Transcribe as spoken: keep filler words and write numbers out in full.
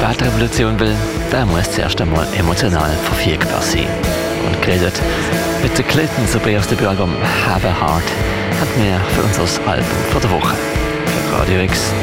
Weltrevolution will, der muss zuerst einmal emotional verfügbar sein. Und geredet mit den Clinton über ihr Debütalbum Have a Heart hat mehr für unser Album vor der Woche. Für Radio X